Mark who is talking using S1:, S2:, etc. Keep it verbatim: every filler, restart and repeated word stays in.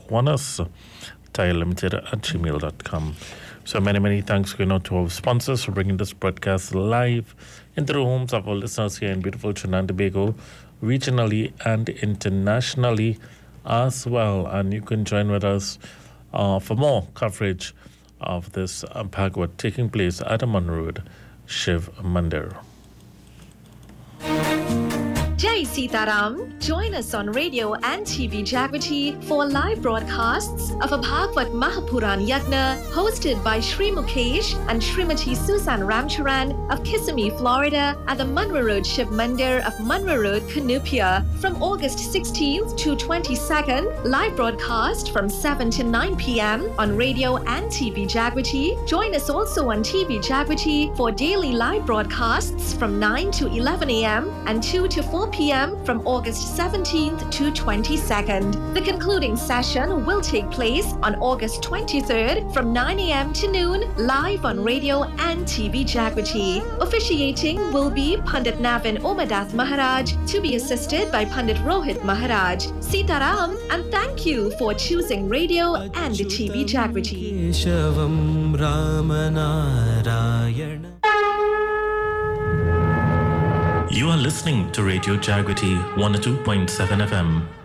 S1: Kiwanis Tire Limited at gmail dot com. So many, many thanks going out to our sponsors for bringing this broadcast live into the homes of our listeners here in beautiful Trinidad and Tobago, regionally and internationally as well. And you can join with us uh, for more coverage of this uh, Bhagavad taking place at Aman Road, Shiv Mandir.
S2: Jai Sitaram. Join us on radio and T V Jagriti for live broadcasts of a Bhagavad Mahapuran Yagna hosted by Shri Mukesh and Shrimati Susan Ramcharan of Kissimmee, Florida at the Munro Road Shiv Mandir of Munro Road, Cunupia from August sixteenth to twenty-second. Live broadcast from seven to nine p.m. on radio and T V Jagriti. Join us also on T V Jagriti for daily live broadcasts from nine to eleven a.m. and two to four p.m. from August seventeenth to twenty-second. The concluding session will take place on August twenty-third from nine a.m. to noon, live on radio and T V Jagriti. Officiating will be Pandit Navin Omadath Maharaj, to be assisted by Pandit Rohit Maharaj. Sitaram, and thank you for choosing radio and T V Jagriti.
S1: You are listening to Radio Jagriti one oh two point seven F M.